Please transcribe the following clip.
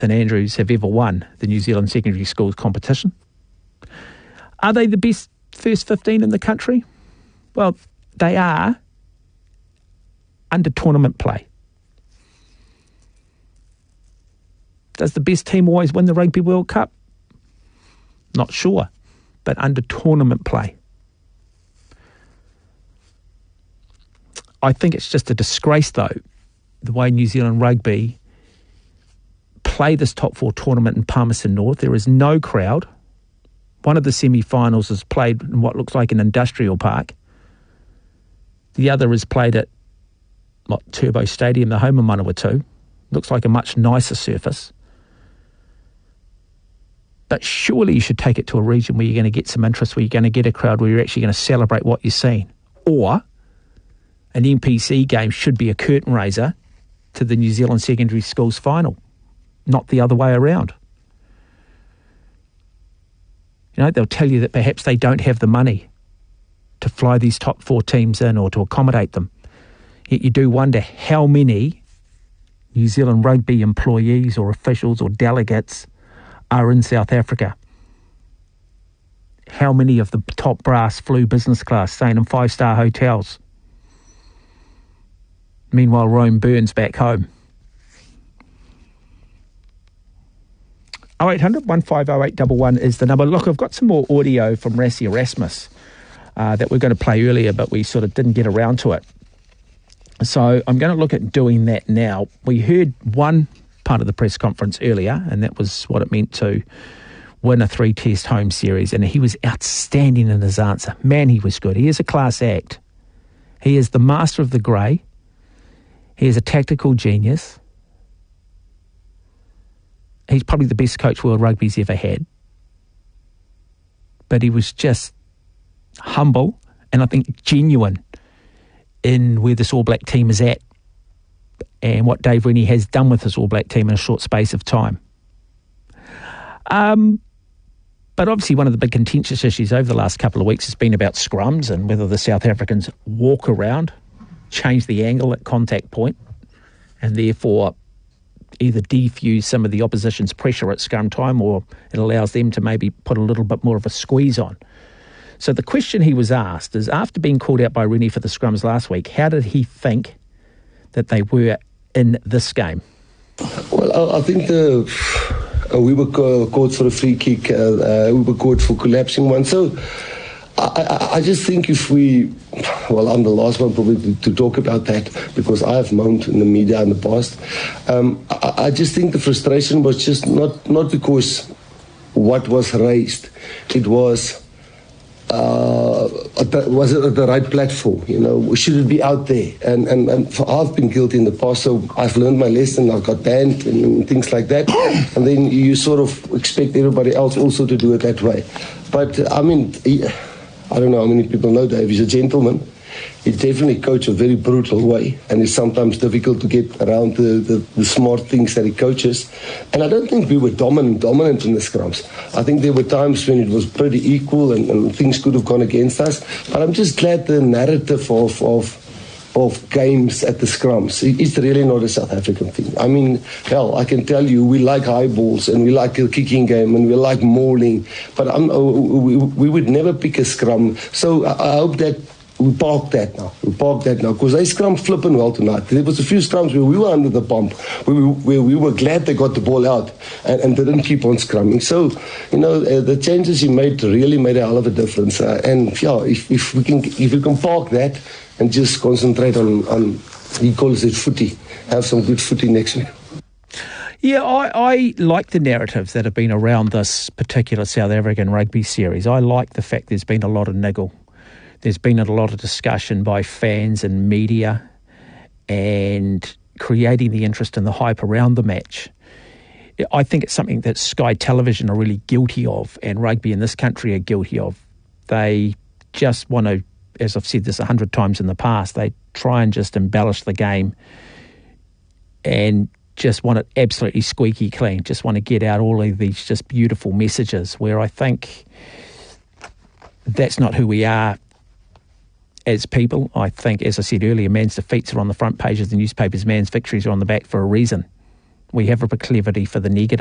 St Andrews have ever won the New Zealand secondary schools competition. Are they the best first 15 in the country? Well, they are under tournament play. Does the best team always win the Rugby World Cup? Not sure, but under tournament play. I think it's just a disgrace, though, the way New Zealand Rugby play this top four tournament in Palmerston North. There is no crowd. One of the semi-finals is played in what looks like an industrial park. The other is played at Turbo Stadium, the home of Manawatu. Looks like a much nicer surface. But surely you should take it to a region where you're going to get some interest, where you're going to get a crowd, where you're actually going to celebrate what you're seeing. Or an NPC game should be a curtain raiser to the New Zealand secondary schools final, not the other way around. You know, they'll tell you that perhaps they don't have the money to fly these top four teams in or to accommodate them. Yet you do wonder how many New Zealand Rugby employees or officials or delegates are in South Africa. How many of the top brass flew business class, staying in 5-star hotels? Meanwhile, Rome burns back home. 0800 150811 is the number. Look, I've got some more audio from Rassie Erasmus that we're going to play earlier, but we sort of didn't get around to it. So I'm going to look at doing that now. We heard one part of the press conference earlier, and that was what it meant to win a 3-test home series, and he was outstanding in his answer. Man, he was good. He is a class act. He is the master of the grey. He is a tactical genius. He's probably the best coach World Rugby's ever had. But he was just humble and I think genuine in where this All Black team is at and what Dave Rennie has done with this All Black team in a short space of time. But obviously one of the big contentious issues over the last couple of weeks has been about scrums and whether the South Africans walk around, change the angle at contact point, and therefore either defuse some of the opposition's pressure at scrum time, or it allows them to maybe put a little bit more of a squeeze on. So the question he was asked is, after being called out by Rennie for the scrums last week, how did he think that they were in this game? Well, I think we were caught for a free kick. We were caught for collapsing one. So I just think if I'm the last one probably to talk about that because I have moaned in the media in the past. I just think the frustration was just not because what was raised. It was it at the right platform? You know, should it be out there? And I've been guilty in the past, so I've learned my lesson. I've got banned and things like that. And then you sort of expect everybody else also to do it that way. But I mean, I don't know how many people know Dave. He's a gentleman. He definitely coaches a very brutal way, and it's sometimes difficult to get around the smart things that he coaches. And I don't think we were dominant in the scrums. I think there were times when it was pretty equal and things could have gone against us. But I'm just glad the narrative of games at the scrums is really not a South African thing. I mean, hell, I can tell you we like high balls and we like a kicking game and we like mauling, but we would never pick a scrum. So I hope that we park that now because they scrummed flipping well tonight. There was a few scrums where we were under the pump, where we were glad they got the ball out and didn't keep on scrumming. So, you know, the changes he made really made a hell of a difference. And yeah, if we can park that and just concentrate on he calls it footy, have some good footy next week. Yeah, I like the narratives that have been around this particular South African rugby series. I like the fact there's been a lot of niggle. There's been a lot of discussion by fans and media and creating the interest and the hype around the match. I think it's something that Sky Television are really guilty of and rugby in this country are guilty of. They just want to, as I've said this 100 times in the past, they try and just embellish the game and just want it absolutely squeaky clean, just want to get out all of these just beautiful messages, where I think that's not who we are as people. I think, as I said earlier, man's defeats are on the front page of the newspapers, man's victories are on the back for a reason. we have a proclivity for the negative.